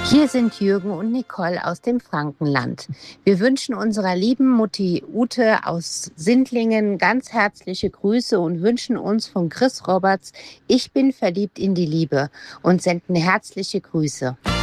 Hier sind Jürgen und Nicole aus dem Frankenland. Wir wünschen unserer lieben Mutti Ute aus Sindlingen ganz herzliche Grüße und wünschen uns von Chris Roberts "Ich bin verliebt in die Liebe" und senden herzliche Grüße.